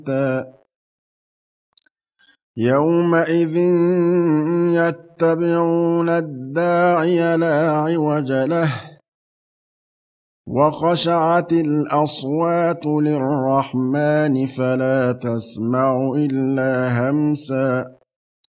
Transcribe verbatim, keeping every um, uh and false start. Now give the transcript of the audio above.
صَمْتًا يَوْمَئِذٍ يَتَّبِعُونَ الدَّاعِيَ لَا عِوَجَ لَهُ وَخَشَعَتِ الْأَصْوَاتُ لِلرَّحْمَنِ فَلَا تَسْمَعُ إِلَّا هَمْسًا